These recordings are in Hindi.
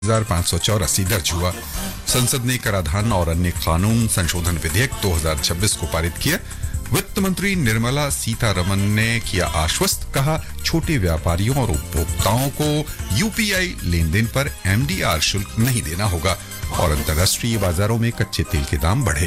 1584 दर्ज हुआ। संसद ने कराधान और अन्य कानून संशोधन विधेयक 2026 को पारित किया। वित्त मंत्री निर्मला सीतारमण ने किया आश्वस्त, कहा छोटे व्यापारियों और उपभोक्ताओं को यूपीआई लेनदेन पर एमडीआर शुल्क नहीं देना होगा। और अंतर्राष्ट्रीय बाजारों में कच्चे तेल के दाम बढ़े।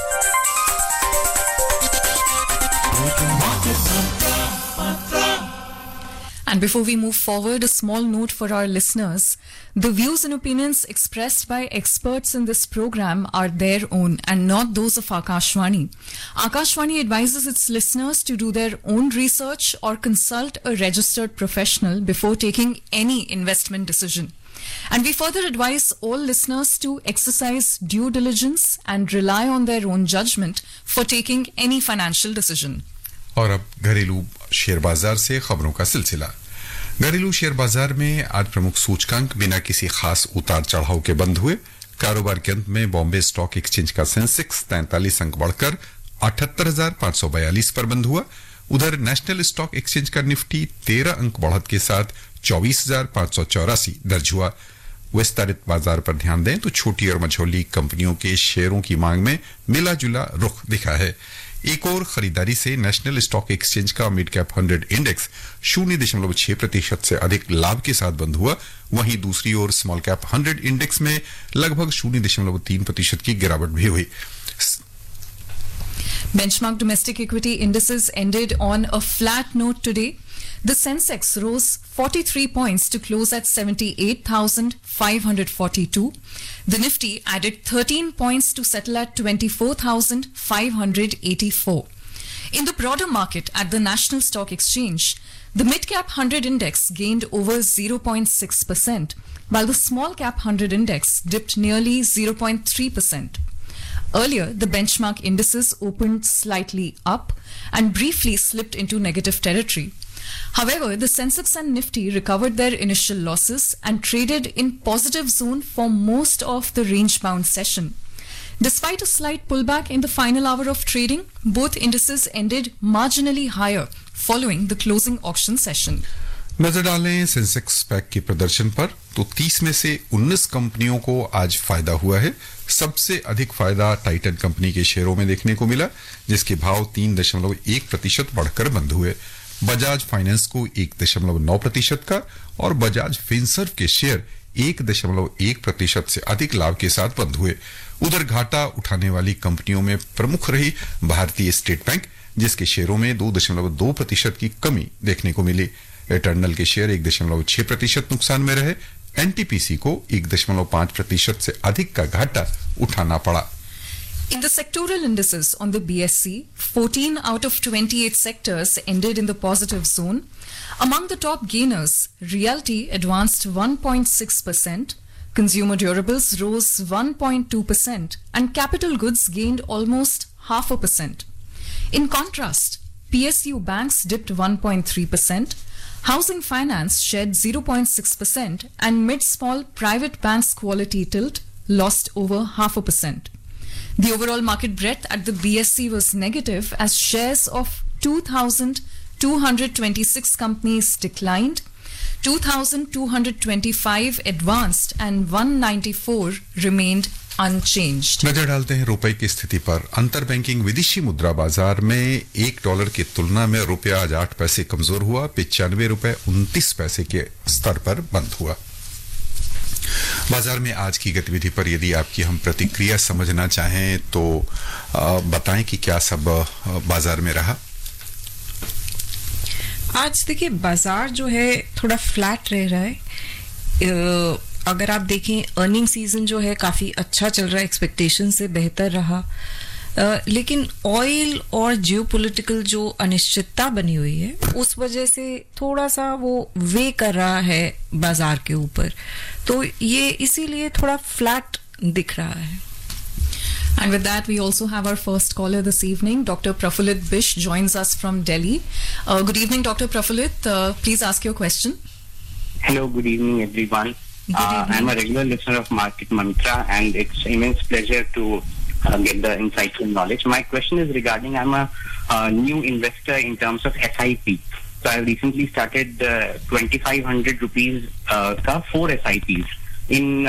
And before we move forward, a small note for our listeners. The views and opinions expressed by experts in this program are their own and not those of Akashvani. Akashvani advises its listeners to do their own research or consult a registered professional before taking any investment decision. And we further advise all listeners to exercise due diligence and rely on their own judgment for taking any financial decision. और अब घरेलू शेयर बाजार से खबरों का सिलसिला। घरेलू शेयर बाजार में आज प्रमुख सूचकांक बिना किसी खास उतार चढ़ाव के बंद हुए। कारोबार के अंत में बॉम्बे स्टॉक एक्सचेंज का सेंसेक्स 43 अंक बढ़कर 78,542 पर बंद हुआ। उधर नेशनल स्टॉक एक्सचेंज का निफ्टी 13 अंक बढ़त के साथ 24,584 दर्ज हुआ। विस्तारित बाजार पर ध्यान दें तो छोटी और मझोली कंपनियों के शेयरों की मांग में मिला जुला रुख दिखा है। एक और खरीदारी से नेशनल स्टॉक एक्सचेंज का मिड कैप 100 इंडेक्स 0.6% से अधिक लाभ के साथ बंद हुआ। वहीं दूसरी ओर स्मॉल कैप 100 इंडेक्स में लगभग 0.3% की गिरावट भी हुई। Benchmark domestic equity indices ended on a flat note today. The Sensex rose 43 points to close at 78,542. The Nifty added 13 points to settle at 24,584. In the broader market at the National Stock Exchange, the mid-cap 100 index gained over 0.6%, while the small-cap 100 index dipped nearly 0.3%. Earlier, the benchmark indices opened slightly up and briefly slipped into negative territory. However, the Sensex and Nifty recovered their initial losses and traded in positive zone for most of the range-bound session. Despite a slight pullback in the final hour of trading, both indices ended marginally higher following the closing auction session. नजर डालें सेंसेक्स पैक के प्रदर्शन पर तो 30 में से 19 कंपनियों को आज फायदा हुआ है। सबसे अधिक फायदा टाइटन कंपनी के शेयरों में देखने को मिला, जिसके भाव 3.1% बढ़कर बंद हुए। बजाज फाइनेंस को 1.9% का और बजाज फिनसर्व के शेयर 1.1% से अधिक लाभ के साथ बंद हुए। उधर घाटा उठाने वाली कंपनियों में प्रमुख रही भारतीय स्टेट बैंक, जिसके शेयरों में 2.2% की कमी देखने को मिली। एटर्नल के शेयर 1.6% नुकसान में रहे। एनटीपीसी को 1.5% से अधिक का घाटा उठाना पड़ा। In the sectoral indices on the BSE, 14 out of 28 sectors ended in the positive zone. Among the top gainers, realty advanced 1.6%, consumer durables rose 1.2%, and capital goods gained almost 0.5%. In contrast, PSU banks dipped 1.3%, housing finance shed 0.6%, and mid-small private banks quality tilt lost over 0.5%. The overall market breadth at the BSE was negative as shares of 2,226 companies declined, 2,225 advanced and 194 remained unchanged. नजर डालते हैं रुपए की स्थिति पर। अंतर बैंकिंग विदेशी मुद्रा बाजार में $1 की तुलना में रुपया आज 8 पैसे कमजोर हुआ, 95 रुपए 29 पैसे के स्तर पर बंद हुआ। बाजार में आज की गतिविधि पर यदि आपकी हम प्रतिक्रिया समझना चाहें तो बताएं कि क्या सब बाजार में रहा। आज देखिए बाजार जो है थोड़ा फ्लैट रह रहा है। अगर आप देखें अर्निंग सीजन जो है काफी अच्छा चल रहा है, एक्सपेक्टेशन से बेहतर रहा, लेकिन ऑयल और जियोपॉलिटिकल जो अनिश्चितता बनी हुई है उस वजह से थोड़ा सा वो वे कर रहा है बाजार के ऊपर, तो ये इसीलिए थोड़ा फ्लैट दिख रहा है। And with that, we also have our first caller this evening. Dr. Prafulit Bish joins us from Delhi. Good evening, Dr. Prafulit. Please ask your question. Hello, good evening, everyone. Good evening. I'm a regular listener of Market Mantra, and it's immense pleasure to get the insightful knowledge. My question is regarding, I'm a new investor in terms of SIP. So I recently started 2,500 rupees ka 4 SIPs in